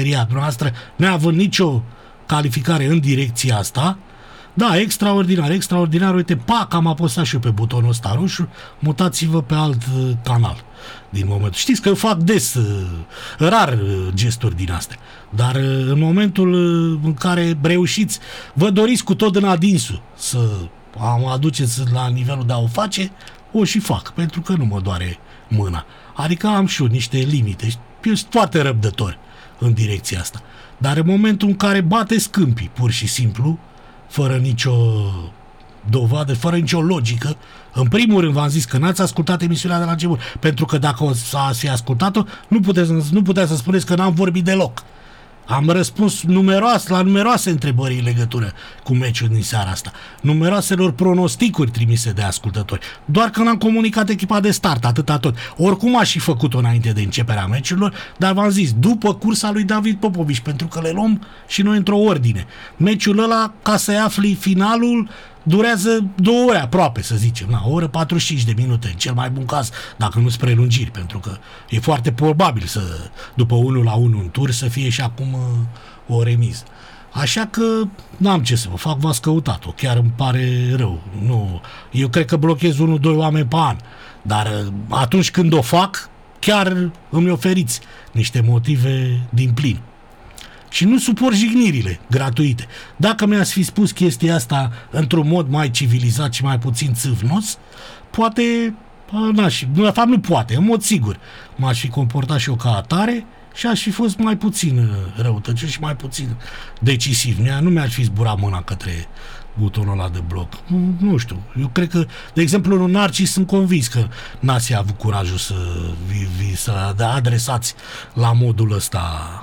meseria dumneavoastră, neavând nicio calificare în direcția asta. Da, extraordinar, uite, pac, am apăsat și eu pe butonul ăsta roșu, mutați-vă pe alt canal din momentul. Știți că eu fac rar gesturi din astea, dar în momentul în care reușiți, vă doriți cu tot în adinsul să mă aduceți la nivelul de a o face, o și fac, pentru că nu mă doare mâna. Adică am și eu niște limite. Eu sunt foarte răbdător în direcția asta. Dar în momentul în care bate scâmpii, pur și simplu, fără nicio dovadă, fără nicio logică, în primul rând v-am zis că n-ați ascultat emisiunea de la început, pentru că dacă ați fi ascultat-o, nu puteți să spuneți că n-am vorbit deloc. Am răspuns la numeroase întrebări în legătură cu meciul din seara asta, numeroaselor pronosticuri trimise de ascultători, doar că n-am comunicat echipa de start, atâta tot. Oricum aș fi făcut-o înainte de începerea meciurilor, dar v-am zis, după cursa lui David Popovici, pentru că le luăm și noi într-o ordine. Meciul ăla, ca să-i afli finalul, durează 2 ore aproape, să zicem, o oră 45 de minute, în cel mai bun caz, dacă nu-s prelungiri, pentru că e foarte probabil să, după 1-1 în tur, să fie și acum o remiză. Așa că n-am ce să vă fac, v-ați căutat-o, chiar îmi pare rău. Nu, eu cred că blochez 1-2 oameni pe an, dar atunci când o fac, chiar îmi oferiți niște motive din plin. Și nu suport jignirile gratuite. Dacă mi-ați fi spus chestia asta într-un mod mai civilizat și mai puțin țâvnos, poate, de fapt nu poate, în mod sigur, m-aș fi comportat și eu ca atare și aș fi fost mai puțin răutăcios și mai puțin decisiv. Nu mi-ar fi zburat mâna către butonul ăla de bloc. Nu știu. Eu cred că, de exemplu, în Narcis sunt convins că n-ați avut curajul să adresați la modul ăsta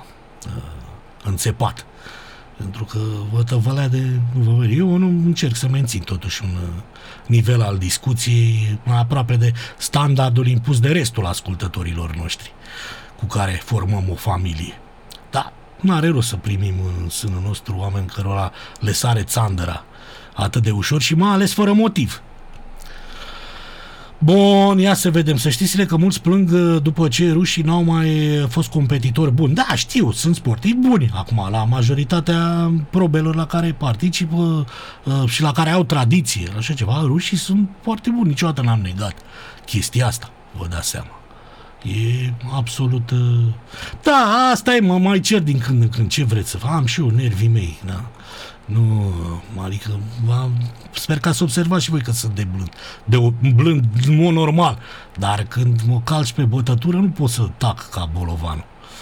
înțepat. Pentru că vă tăvălea de... Eu nu încerc să mențin totuși un nivel al discuției mai aproape de standardul impus de restul ascultătorilor noștri cu care formăm o familie. Dar nu are rost să primim în sânul nostru oameni cărora le sare țandăra atât de ușor și mai ales fără motiv. Bun, ia să vedem. Să știți că mulți plâng după ce rușii n-au mai fost competitori buni. Da, știu, sunt sportivi buni acum, la majoritatea probelor la care participă și la care au tradiție, așa ceva, rușii sunt foarte buni, niciodată n-am negat chestia asta, vă dați seama. E absolut... Da, asta e, mă mai cer din când în când, ce vreți să fac, am și eu nervii mei, da? Nu, adică sper că ați observat și voi că sunt de blând în mod normal, dar când mă calci pe bătătură nu pot să tac ca bolovanul.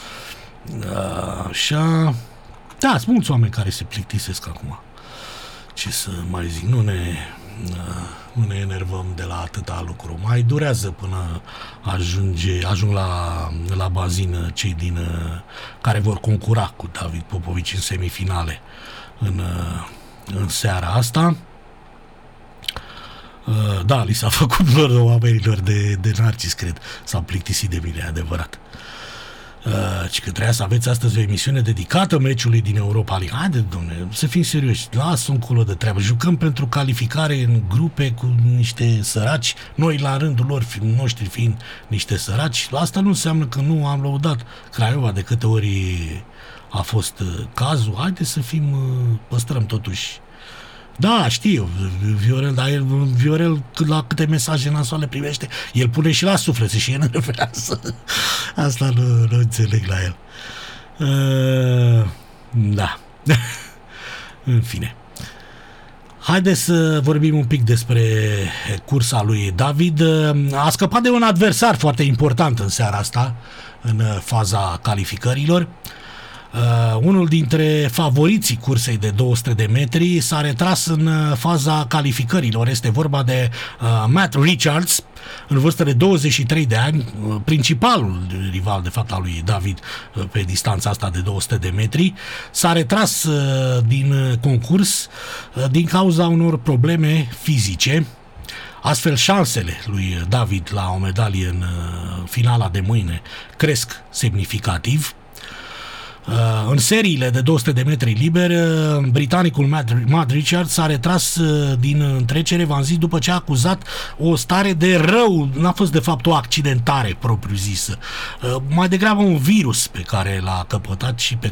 Așa, da, sunt mulți oameni care se plictisesc acum. Ce să mai zic, nu ne enervăm de la atâta lucru. Mai durează până ajung la bazin cei care vor concura cu David Popovici în semifinale în seara asta. Da, li s-a făcut doar oamenilor de Narcis, cred. S-au plictisit de mine, adevărat. Și că trebuia să aveți astăzi o emisiune dedicată meciului din Europa League. Haide, dom'le, să fim serioși, lasă un culo de treabă. Jucăm pentru calificare în grupe cu niște săraci, noi la rândul noștri fiind niște săraci. Asta nu înseamnă că nu am lăudat Craiova de câte ori a fost cazul. Haide să păstrăm totuși. Da, știu, Viorel, dar Viorel la câte mesaje nasoale primește, el pune și la suflet și el enervează. Asta nu înțeleg la el. Da. În fine. Haideți să vorbim un pic despre cursa lui David. A scăpat de un adversar foarte important în seara asta, în faza calificărilor. Unul dintre favoriții cursei de 200 de metri s-a retras în faza calificărilor. Este vorba de Matt Richards, în vârstă de 23 de ani, principalul rival de fapt al lui David pe distanța asta de 200 de metri. S-a retras din concurs din cauza unor probleme fizice. Astfel, șansele lui David la o medalie în finala de mâine cresc semnificativ. În seriile de 200 de metri liber, britanicul Matt Richards s-a retras din întrecere, v-am zis, după ce a acuzat o stare de rău. N-a fost de fapt o accidentare propriu-zisă, mai degrabă un virus pe care l-a căpătat și pe